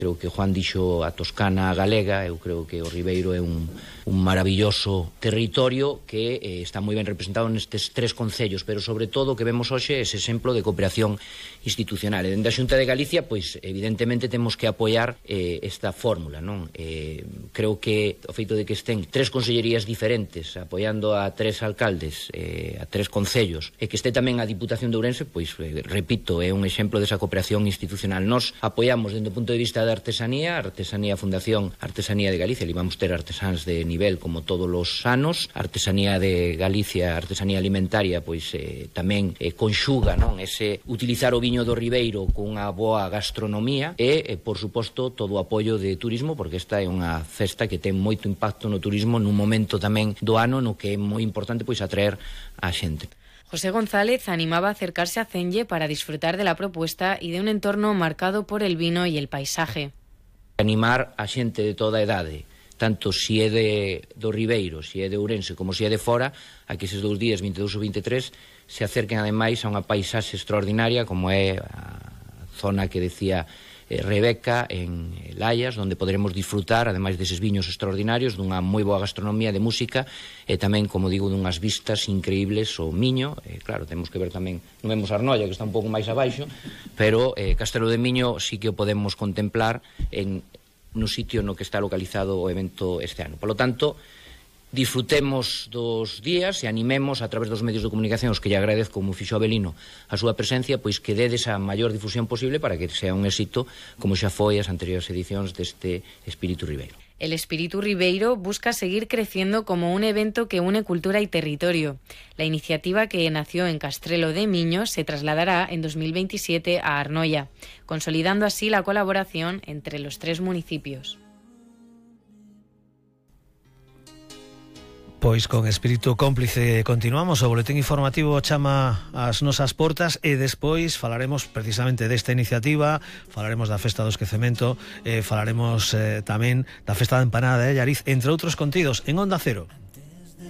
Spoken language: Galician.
Creo que Juan dixo a Toscana galega, eu creo que o Ribeiro é un maravilloso territorio que está moi ben representado nestes 3 concellos, pero sobre todo o que vemos hoxe é ese exemplo de cooperación institucional. E dende a Xunta de Galicia, pois evidentemente temos que apoiar esta fórmula, non? Creo que o feito de que estén 3 consellerías diferentes apoiando a 3 alcaldes, a 3 concellos, e que este tamén a Diputación de Ourense, pois repito, é un exemplo desa cooperación institucional. Nos apoiamos dende o punto de vista da artesanía, Fundación Artesanía de Galicia, e vamos ter artesáns de nivel como todos os anos. Artesanía de Galicia, artesanía alimentaria, pois tamén conxuga, non, ese utilizar o viño do Ribeiro cunha boa gastronomía e, por suposto, todo o apoio de turismo, porque esta é unha festa que ten moito impacto no turismo nun momento tamén do ano no que é moi importante pois atraer a xente. José González animaba a acercarse a Cenlle para disfrutar de la propuesta y de un entorno marcado por el vino y el paisaje. Animar a xente de toda a idade, tanto si é do Ribeiro, si é de Ourense, como si é de fora, a que eses 2 días, 22 ou 23, se acerquen ademais a unha paisaxe extraordinaria como é a zona que decía Rebeca en Laias, onde poderemos disfrutar, ademais deses viños extraordinarios, dunha moi boa gastronomía de música e tamén, como digo, dunhas vistas increíbles ao Miño. Claro, temos que ver tamén, non vemos Arnoia, que está un pouco máis abaixo, pero Castelo de Miño sí que o podemos contemplar no sitio no que está localizado o evento este ano. Por lo tanto, disfrutemos dos días e animemos a través dos medios de comunicación, os que lle agradezco, como fixo Abelino, a súa presencia, pois que dedes a maior difusión posible para que sea un éxito como xa foi as anteriores edicións deste Espíritu Ribeiro. El Espíritu Ribeiro busca seguir creciendo como un evento que une cultura y territorio. La iniciativa, que nació en Castrelo de Miño, se trasladará en 2027 a Arnoia, consolidando así la colaboración entre los 3 municipios. Pois con espírito cómplice continuamos. O boletín informativo chama as nosas portas e despois falaremos precisamente desta iniciativa, falaremos da Festa do Esquecemento, falaremos tamén da Festa da Empanada de Allariz, entre outros contidos en Onda Cero.